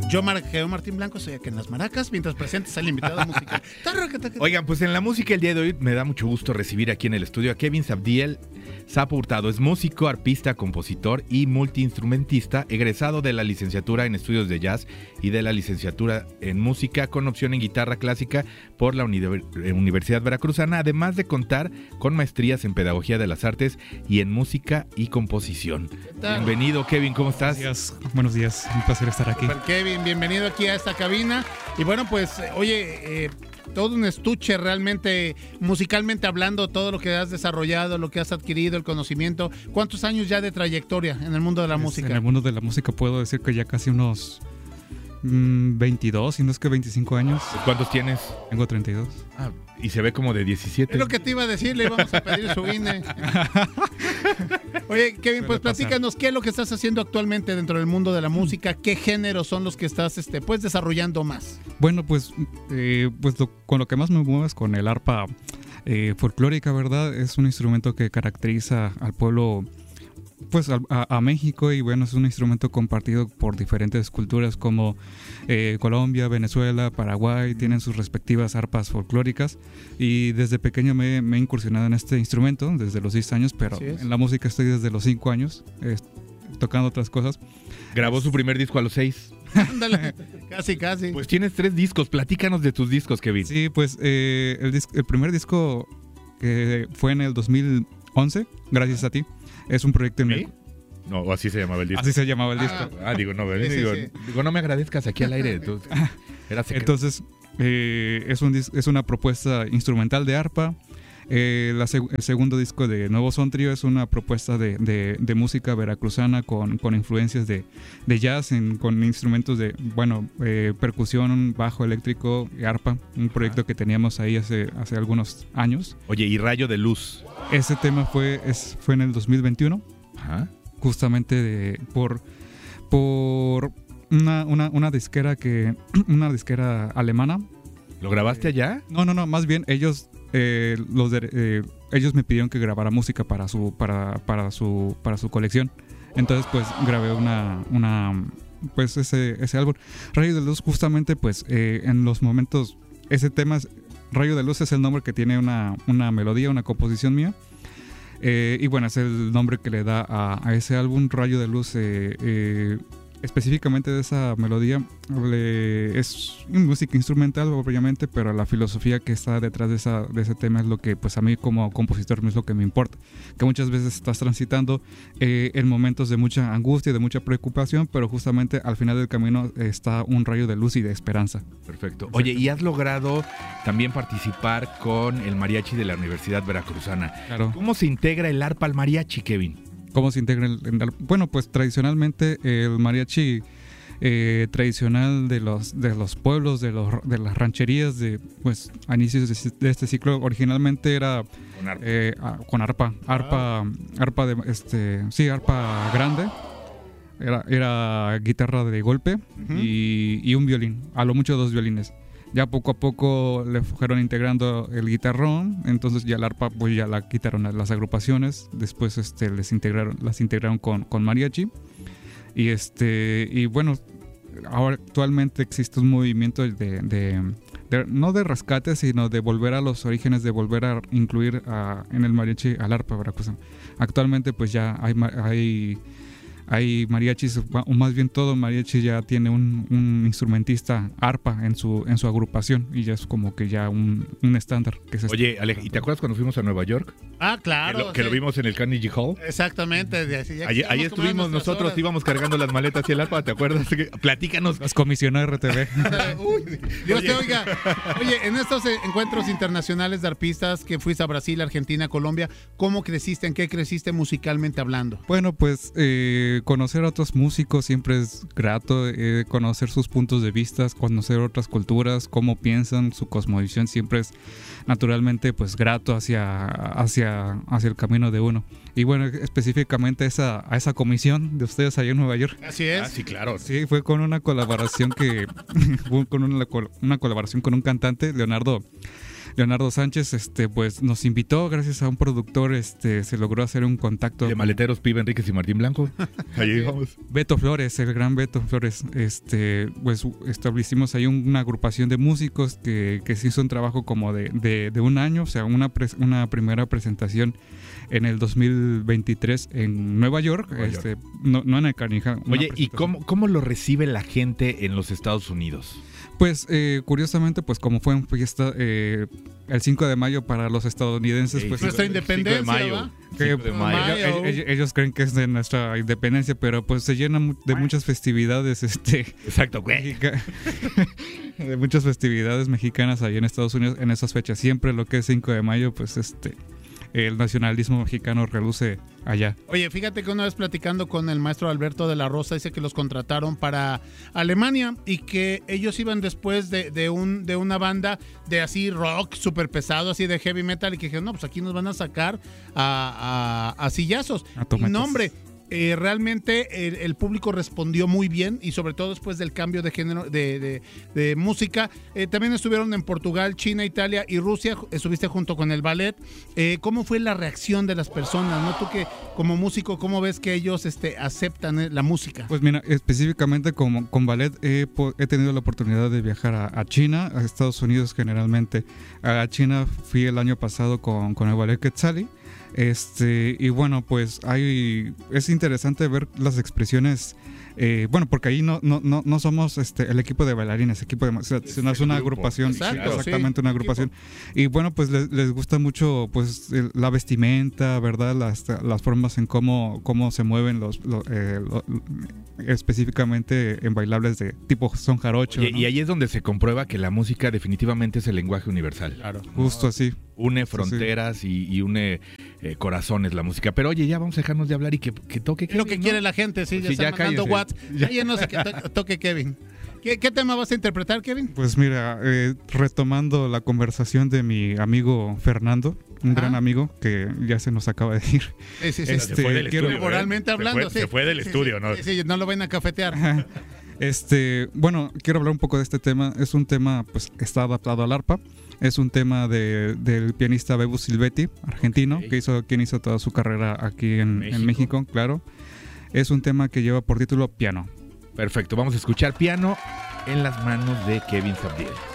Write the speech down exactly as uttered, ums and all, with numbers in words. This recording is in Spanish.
Yo, Marqueo Martín Blanco, soy aquí en las maracas, mientras presentes al invitado musical. Oigan, pues en la música el día de hoy me da mucho gusto recibir aquí en el estudio a Kevin Sabdiel Sapo Hurtado. Es músico, arpista, compositor y multiinstrumentista, egresado de la licenciatura en estudios de jazz y de la licenciatura en música con opción en guitarra clásica por la Universidad Veracruzana, además de contar con maestrías en pedagogía de las artes y en música y composición. Bienvenido, Kevin, ¿cómo estás? Buenos días, buenos días, un placer estar aquí. Super Kevin, bienvenido aquí a esta cabina. Y bueno, pues, oye, eh, todo un estuche realmente, musicalmente hablando, todo lo que has desarrollado, lo que has adquirido, el conocimiento. ¿Cuántos años ya de trayectoria en el mundo de la pues música? En el mundo de la música puedo decir que ya casi unos mmm, veintidós, si no es que veinticinco años. ¿Cuántos tienes? Tengo treinta y dos. Ah, y se ve como de diecisiete. Es lo que te iba a decir, le íbamos a pedir su I N E. Oye, Kevin, pues platícanos, ¿qué es lo que estás haciendo actualmente dentro del mundo de la música? ¿Qué géneros son los que estás este, pues, desarrollando más? Bueno, pues, eh, pues lo, con lo que más me muevo es con el arpa eh, folclórica, ¿verdad? Es un instrumento que caracteriza al pueblo, pues a, a, a México, y bueno, es un instrumento compartido por diferentes culturas como eh, Colombia, Venezuela, Paraguay, tienen sus respectivas arpas folclóricas, y desde pequeño me, me he incursionado en este instrumento desde los seis años, pero en la música estoy desde los cinco años eh, tocando otras cosas. Grabó su primer disco a los seis. Ándale, casi, casi. Pues tienes tres discos, platícanos de tus discos, Kevin. Sí, pues eh, el, dis- el primer disco que fue en el dos mil once, gracias a ti. Es un proyecto en ¿Sí? el... No, o así se llamaba el disco. Así se llamaba el disco. Ah, ah digo, no, Sí, sí, digo, sí. digo, no me agradezcas aquí al aire. Tú, era secreto. Entonces, eh, es, un dis- es una propuesta instrumental de arpa. Eh, la seg- el segundo disco de Nuevo Son Trío es una propuesta de, de, de música veracruzana con, con influencias de, de jazz, en, con instrumentos de, bueno, eh, percusión, bajo eléctrico y arpa. Un proyecto que teníamos ahí hace, hace algunos años. Oye, y Rayo de Luz. Ese tema fue, es, fue en el dos mil veintiuno. Ajá. Justamente de, por, por una, una, una disquera que una disquera alemana. ¿Lo grabaste allá? No, no, no, más bien ellos eh, los de, eh, ellos me pidieron que grabara música para su para para su para su colección. Entonces, pues grabé una una pues ese ese álbum Rayo de Luz. Justamente pues eh, en los momentos ese tema es, Rayo de Luz es el nombre que tiene una una melodía, una composición mía. Eh, y bueno, es el nombre que le da a, a ese álbum, Rayo de Luz. Eh, eh, específicamente de esa melodía, le, es música instrumental obviamente, pero la filosofía que está detrás de, esa, de ese tema es lo que pues a mí como compositor es lo que me importa, que muchas veces estás transitando eh, en momentos de mucha angustia, de mucha preocupación, pero justamente al final del camino está un rayo de luz y de esperanza. Perfecto. Oye, y has logrado también participar con el mariachi de la Universidad Veracruzana. Claro. ¿Cómo se integra el arpa al mariachi, Kevin? ¿Cómo se integra el, el, bueno, pues tradicionalmente el mariachi eh, tradicional de los de los pueblos, de los de las rancherías, de pues a inicios de, de este ciclo, originalmente era Con arpa. Eh, a, con arpa, arpa, ah. arpa de este, sí, arpa grande. Era, era guitarra de golpe uh-huh. y, y un violín, a lo mucho dos violines. Ya poco a poco le fueron integrando el guitarrón, entonces ya el arpa pues ya la quitaron a las agrupaciones, después este les integraron, las integraron con, con mariachi. Y este y bueno, ahora actualmente existe un movimiento de, de, de no de rescate, sino de volver a los orígenes, de volver a incluir a, en el mariachi al arpa veracruzano. Actualmente pues ya hay hay Hay mariachis, o más bien todo mariachi ya tiene un, un instrumentista arpa en su en su agrupación, y ya es como que ya un, un estándar. Que se Oye, Alej, ¿y te acuerdas cuando fuimos a Nueva York? Ah, claro. Que lo, que sí. lo vimos en el Carnegie Hall. Exactamente. De, ya Ahí, ahí estuvimos nosotros, horas. íbamos cargando las maletas y el arpa, ¿te acuerdas? Platícanos. Nos comisionó R T V. Uy, Dios te oiga. Oye, en estos encuentros internacionales de arpistas que fuiste a Brasil, Argentina, Colombia, ¿cómo creciste? ¿En qué creciste musicalmente hablando? Bueno, pues eh, conocer a otros músicos siempre es grato, eh, conocer sus puntos de vista, conocer otras culturas, cómo piensan, su cosmovisión siempre es naturalmente pues grato hacia, hacia, hacia el camino de uno. Y bueno, específicamente esa, a esa comisión de ustedes allá en Nueva York. Así es. Ah, sí, claro. Sí, fue con una colaboración que fue con una, una colaboración con un cantante, Leonardo Leonardo Sánchez, este, pues nos invitó, gracias a un productor, este, se logró hacer un contacto. De Maleteros, Pibe Enríquez y Martín Blanco. Ahí vamos. Beto Flores, el gran Beto Flores, este, pues establecimos ahí una agrupación de músicos que, que se hizo un trabajo como de, de, de un año, o sea, una, pre, una primera presentación en el dos mil veintitrés en Nueva York, Nueva este, York. No, no en el Canija. Oye, ¿y cómo, cómo lo recibe la gente en los Estados Unidos? Pues eh, curiosamente, pues como fue en fiesta eh, el cinco de mayo para los estadounidenses, pues nuestra independencia, cinco de mayo, que, cinco de mayo. Ellos, ellos, ellos creen que es de nuestra independencia, pero pues se llena de muchas festividades, este, exacto, güey. de muchas festividades mexicanas ahí en Estados Unidos en esas fechas. Siempre lo que es cinco de mayo, pues este, el nacionalismo mexicano reluce allá. Oye, fíjate que una vez platicando con el maestro Alberto de la Rosa, dice que los contrataron para Alemania y que ellos iban después de, de, un, de una banda de así rock súper pesado, así de heavy metal, y que dijeron, no, pues aquí nos van a sacar a, a, a sillazos. A y no, hombre, Eh, realmente el, el público respondió muy bien y sobre todo después del cambio de género de, de, de música. Eh, también estuvieron en Portugal, China, Italia y Rusia. Estuviste junto con el ballet. Eh, ¿Cómo fue la reacción de las personas? ¿No? Tú que como músico, ¿cómo ves que ellos este, aceptan la música? Pues mira, específicamente con, con ballet he, he tenido la oportunidad de viajar a, a China, a Estados Unidos generalmente. A China fui el año pasado con, con el ballet Quetzali. Este, y bueno, pues hay, es interesante ver las expresiones, eh, bueno, porque ahí no, no, no, no somos este, el equipo de bailarines, equipo de, o sea, es, es una agrupación, Exacto, sí, exactamente sí, una agrupación. Y bueno, pues les, les gusta mucho pues el, la vestimenta, ¿verdad? Las, las formas en cómo, cómo se mueven los, los eh, lo, específicamente en bailables de tipo son jarocho. Y, ¿no? y ahí es donde se comprueba que la música definitivamente es el lenguaje universal. Claro. Justo así. Une fronteras sí, sí. Y, y une eh, corazones la música. Pero oye, ya vamos a dejarnos de hablar y que, que toque Kevin, lo que ¿no? quiere la gente, sí, ya sí, está ya mandando cállese. watts. Ya no sé que to toque Kevin. ¿Qué, ¿Qué tema vas a interpretar, Kevin? Pues mira, eh, retomando la conversación de mi amigo Fernando, un Ajá. gran amigo que ya se nos acaba de ir. Sí, sí, sí. Este, se fue del quiero, estudio, laboralmente ¿eh? hablando, se fue, sí. Se fue del sí, estudio, sí, ¿no? Sí, sí, no lo ven a cafetear. Ajá. Este, bueno, quiero hablar un poco de este tema. Es un tema, pues, está adaptado al arpa. Es un tema de, del pianista Bebu Silvetti, argentino, okay. que hizo, quien hizo toda su carrera aquí en México. en México, claro. Es un tema que lleva por título Piano. Perfecto, vamos a escuchar Piano en las manos de Kevin Sabdiel.